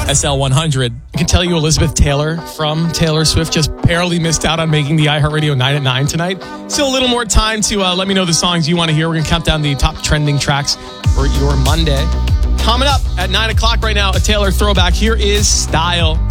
SL100. I can tell you Elizabeth Taylor from Taylor Swift just barely missed out on making the iHeartRadio 9 at 9 tonight. Still a little more time to let me know the songs you want to hear. We're going to count down the top trending tracks for your Monday. Coming up at 9 o'clock right now, a Taylor throwback. Here is Style.